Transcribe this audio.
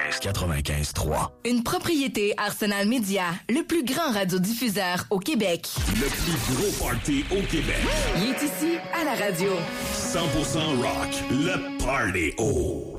95.3. Une propriété Arsenal Media, le plus grand radiodiffuseur au Québec. Le plus gros party au Québec. Il est ici à la radio. 100% rock, le Party O.